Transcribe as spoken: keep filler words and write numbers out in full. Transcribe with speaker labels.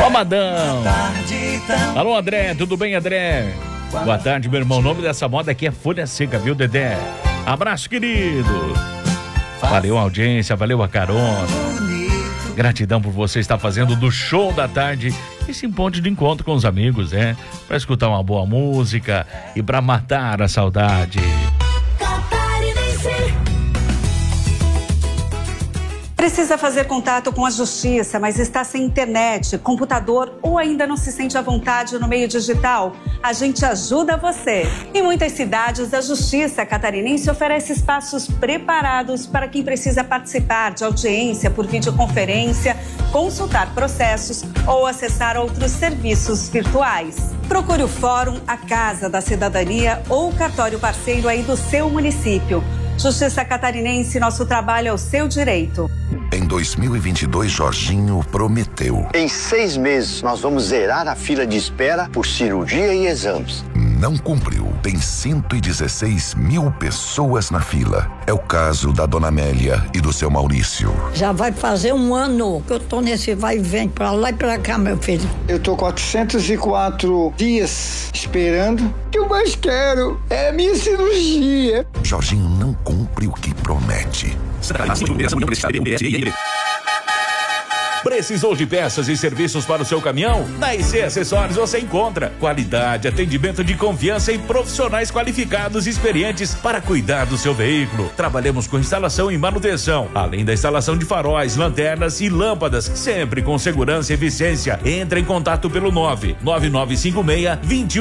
Speaker 1: Amadão. Alô, André, tudo bem, André? Boa tarde, meu irmão. O nome dessa moda aqui é Folha Seca, viu, Dedé? Abraço, querido. Valeu a audiência, valeu a carona. Gratidão por você estar fazendo do Show da Tarde esse ponto de encontro com os amigos, né? Pra escutar uma boa música e pra matar a saudade.
Speaker 2: Precisa fazer contato com a justiça, mas está sem internet, computador ou ainda não se sente à vontade no meio digital? A gente ajuda você. Em muitas cidades, a Justiça Catarinense oferece espaços preparados para quem precisa participar de audiência por videoconferência, consultar processos ou acessar outros serviços virtuais. Procure o Fórum, a Casa da Cidadania ou o cartório parceiro aí do seu município. Justiça Catarinense, nosso trabalho é o seu direito.
Speaker 3: Em dois mil e vinte e dois, Jorginho prometeu.
Speaker 4: Em seis meses, nós vamos zerar a fila de espera por cirurgia e exames.
Speaker 3: Não cumpriu. Tem cento e dezesseis mil pessoas na fila. É o caso da dona Amélia e do seu Maurício.
Speaker 5: Já vai fazer um ano que eu tô nesse vai e vem pra lá e pra cá, meu filho.
Speaker 6: Eu tô quatrocentos e quatro dias esperando. O que eu mais quero é a minha cirurgia.
Speaker 3: Jorginho não cumpre o que promete.
Speaker 1: Precisou de peças e serviços para o seu caminhão? Na I C Acessórios você encontra qualidade, atendimento de confiança e profissionais qualificados e experientes para cuidar do seu veículo. Trabalhamos com instalação e manutenção, além da instalação de faróis, lanternas e lâmpadas, sempre com segurança e eficiência. Entre em contato pelo nove nove nove cinco seis, dois um